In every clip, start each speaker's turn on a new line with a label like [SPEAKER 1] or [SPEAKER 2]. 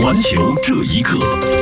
[SPEAKER 1] 环球这一刻，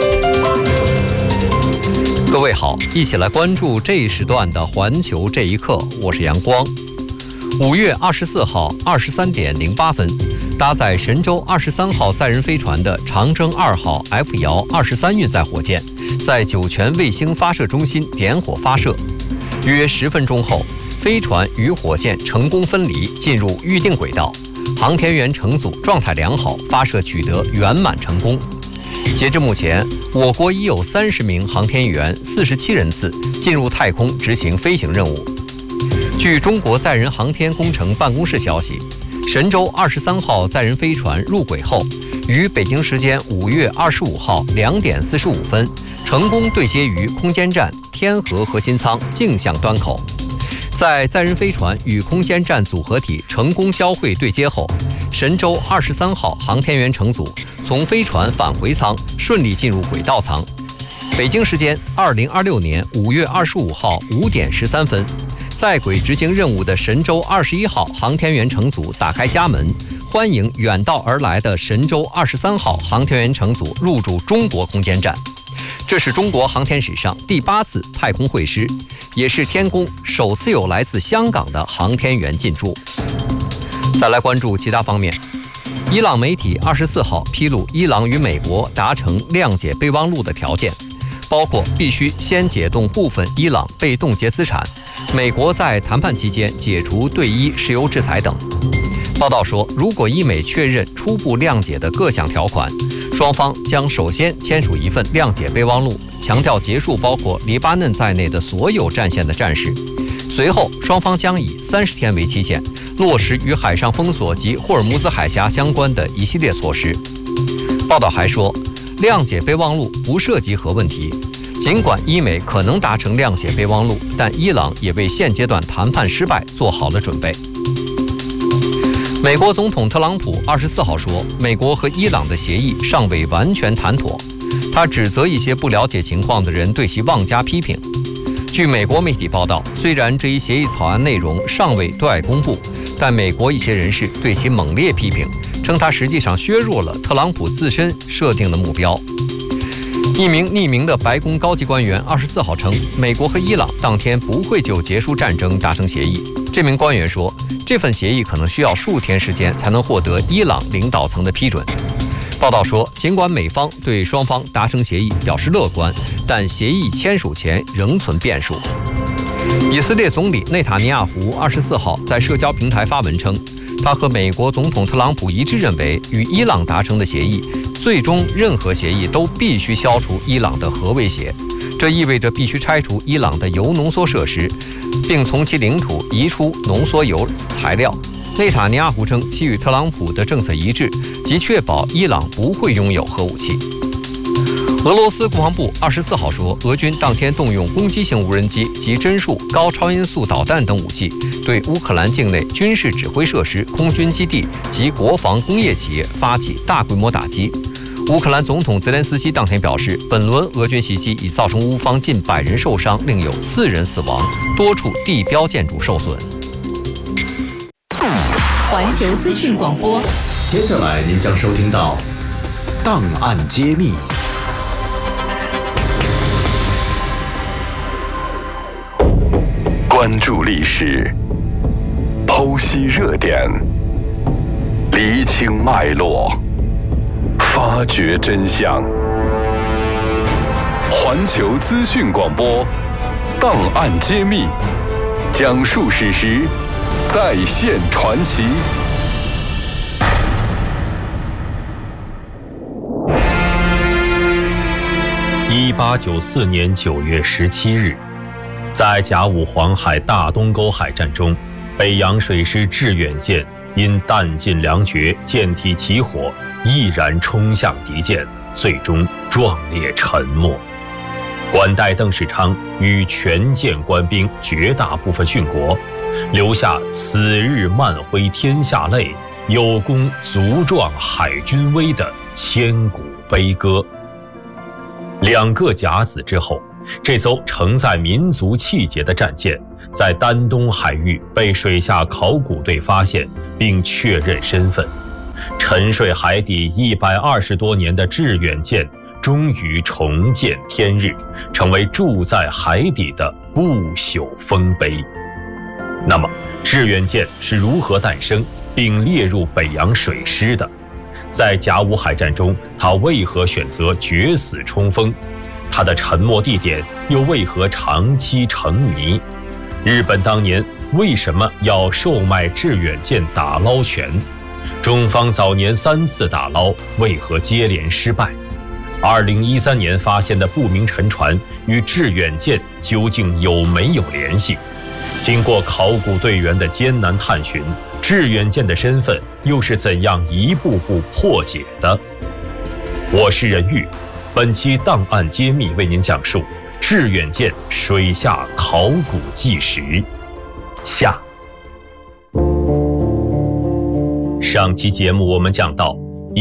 [SPEAKER 2] 各位好，一起来关注这一时段的环球这一刻，我是杨光。5月24号23点08分，搭载神舟23号载人飞船的长征2号 F 遥23运载火箭，在酒泉卫星发射中心点火发射。约10分钟后，飞船与火箭成功分离，进入预定轨道。航天员乘组状态良好，发射取得圆满成功。截至目前，我国已有30名航天员47人次进入太空执行飞行任务。据中国载人航天工程办公室消息，神舟23号载人飞船入轨后，于北京时间5月25号2点45分，成功对接于空间站天河核心舱径向端口。在载人飞船与空间站组合体成功交会对接后，神舟23号航天员乘组从飞船返回舱顺利进入轨道舱。北京时间2026年5月25号5点13分，在轨执行任务的神舟21号航天员乘组打开家门，欢迎远道而来的神舟23号航天员乘组入驻中国空间站。这是中国航天史上第8次太空会师，也是天宫首次有来自香港的航天员进驻。再来关注其他方面，伊朗媒体24号披露，伊朗与美国达成谅解备忘录的条件，包括必须先解冻部分伊朗被冻结资产，美国在谈判期间解除对伊石油制裁等。报道说，如果伊美确认初步谅解的各项条款，双方将首先签署一份谅解备忘录，强调结束包括黎巴嫩在内的所有战线的战事。随后，双方将以30天为期限，落实与海上封锁及霍尔木兹海峡相关的一系列措施。报道还说，谅解备忘录不涉及核问题。尽管伊美可能达成谅解备忘录，但伊朗也为现阶段谈判失败做好了准备。美国总统特朗普24号说，美国和伊朗的协议尚未完全谈妥，他指责一些不了解情况的人对其妄加批评。据美国媒体报道，虽然这一协议草案内容尚未对外公布，但美国一些人士对其猛烈批评，称它实际上削弱了特朗普自身设定的目标。一名匿名的白宫高级官员24号称，美国和伊朗当天不会就结束战争达成协议。这名官员说，这份协议可能需要数天时间才能获得伊朗领导层的批准。报道说，尽管美方对双方达成协议表示乐观，但协议签署前仍存变数。以色列总理内塔尼亚胡24号在社交平台发文称，他和美国总统特朗普一致认为，与伊朗达成的协议，最终任何协议都必须消除伊朗的核威胁，这意味着必须拆除伊朗的铀浓缩设施，并从其领土移出浓缩铀材料。内塔尼亚胡称，其与特朗普的政策一致，即确保伊朗不会拥有核武器。俄罗斯国防部24号说，俄军当天动用攻击性无人机及针数高超音速导弹等武器，对乌克兰境内军事指挥设施、空军基地及国防工业企业发起大规模打击。乌克兰总统泽连斯基当天表示，本轮俄军袭击已造成乌方近100人受伤，另有4人死亡，多处地标建筑受损。
[SPEAKER 3] 环球资讯广播，
[SPEAKER 1] 接下来您将收听到档案揭秘。
[SPEAKER 4] 关注历史，剖析热点，厘清脉络，发掘真相。环球资讯广播，档案揭秘，讲述史实，再现传奇。
[SPEAKER 5] 1894年9月17日，在甲午黄海大东沟海战中，北洋水师致远舰因弹尽粮绝，舰体起火，毅然冲向敌舰，最终壮烈沉没。管带邓世昌与全舰官兵绝大部分殉国，留下“此日漫挥天下泪，有功足壮海军威”的千古悲歌。2个甲子之后，这艘承载民族气节的战舰在丹东海域被水下考古队发现并确认身份， 沉睡海底120多年的致远舰终于重见天日，成为住在海底的不朽丰碑。那么，致远舰是如何诞生并列入北洋水师的？在甲午海战中，它为何选择决死冲锋？它的沉没地点又为何长期成谜？日本当年为什么要售卖致远舰打捞权？中方早年3次打捞为何接连失败？2013年发现的不明沉船与致远舰究竟有没有联系？经过考古队员的艰难探寻，致远舰的身份又是怎样一步步破解的？我是任玉，本期档案揭秘为您讲述致远舰水下考古纪实下。上期节目我们讲到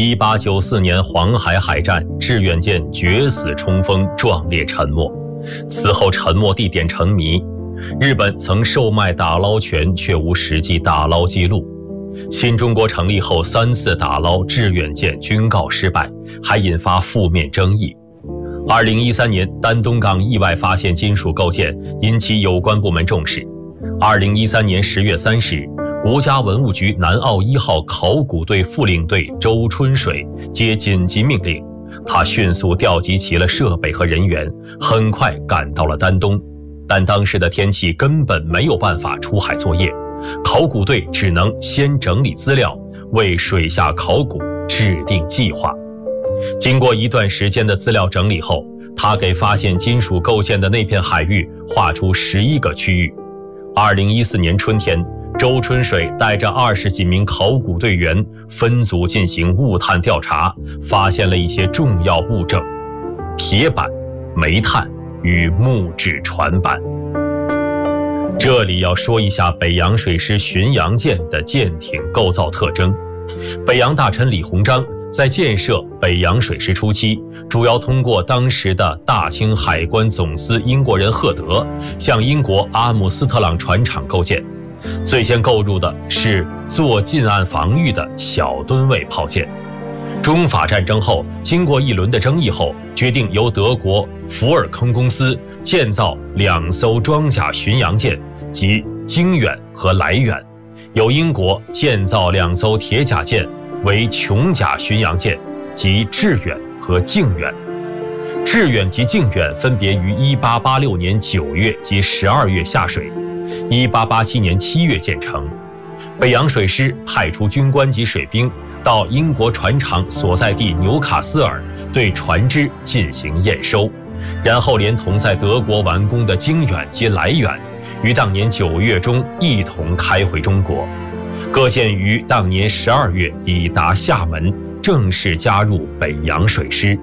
[SPEAKER 5] 1894年黄海海战，致远舰决死冲锋，壮烈沉没。此后沉没地点成谜，日本曾售卖打捞权，却无实际打捞记录。新中国成立后3次打捞致远舰均告失败，还引发负面争议。2013年丹东港意外发现金属构件，引起有关部门重视。2013年10月30日，国家文物局南澳1号考古队副领队周春水接紧急命令，他迅速调集齐了设备和人员，很快赶到了丹东。但当时的天气根本没有办法出海作业，考古队只能先整理资料，为水下考古制定计划。经过一段时间的资料整理后，他给发现金属构件的那片海域划出11个区域。2014年春天，周春水带着20几名考古队员分组进行物探调查，发现了一些重要物证：铁板、煤炭与木质船板。这里要说一下北洋水师巡洋舰的舰艇构造特征。北洋大臣李鸿章在建设北洋水师初期，主要通过当时的大清海关总司英国人赫德向英国阿姆斯特朗船厂购舰。最先购入的是做近岸防御的小吨位炮舰。中法战争后，经过一轮的争议后，决定由德国福尔坑公司建造2艘装甲巡洋舰，即经远和来远；由英国建造2艘铁甲舰，为琼甲巡洋舰，即致远和靖远。致远及靖远分别于1886年9月及12月下水，1887年7月建成。北洋水师派出军官及水兵到英国船厂所在地纽卡斯尔对船只进行验收，然后连同在德国完工的经远及来远，于当年9月中一同开回中国。各舰于当年12月抵达厦门，正式加入北洋水师。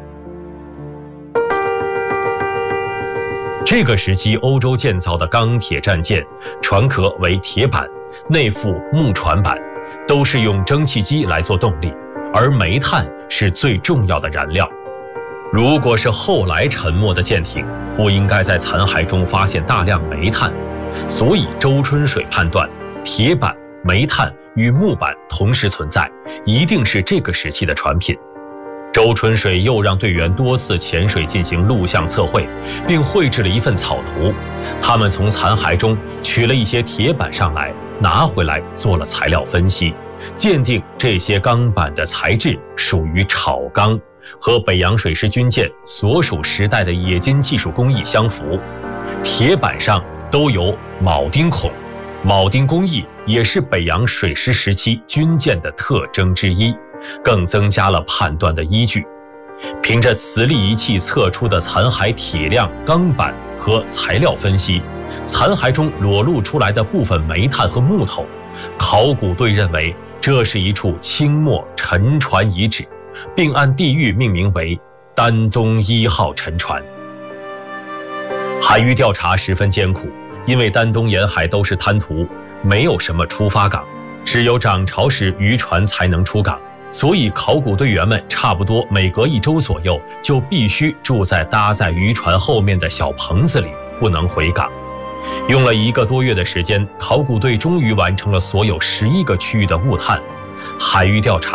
[SPEAKER 5] 这个时期欧洲建造的钢铁战舰，船壳为铁板，内附木船板，都是用蒸汽机来做动力，而煤炭是最重要的燃料。如果是后来沉没的舰艇，不应该在残骸中发现大量煤炭，所以周春水判断铁板、煤炭与木板同时存在，一定是这个时期的船品。周春水又让队员多次潜水进行录像测绘，并绘制了一份草图。他们从残骸中取了一些铁板上来，拿回来做了材料分析，鉴定这些钢板的材质属于炒钢，和北洋水师军舰所属时代的冶金技术工艺相符。铁板上都有铆钉孔，铆钉工艺也是北洋水师时期军舰的特征之一，更增加了判断的依据。凭着磁力仪器测出的残骸铁量、钢板和材料分析，残骸中裸露出来的部分煤炭和木头，考古队认为这是一处清末沉船遗址，并按地域命名为丹东1号沉船。海域调查十分艰苦，因为丹东沿海都是滩涂，没有什么出发港，只有涨潮时渔船才能出港，所以考古队员们差不多每隔1周左右就必须住在搭在渔船后面的小棚子里，不能回港。用了1个多月的时间，考古队终于完成了所有11个区域的物探。海域调查